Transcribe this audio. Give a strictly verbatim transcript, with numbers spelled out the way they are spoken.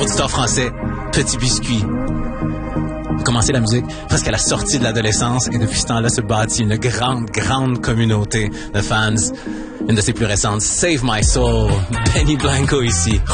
auditeur français, Petit Biscuit. A commencé la musique presque à la sortie de l'adolescence et depuis ce temps-là se bâtit une grande, grande communauté de fans. Une de ses plus récentes, Save My Soul, Benny Blanco ici.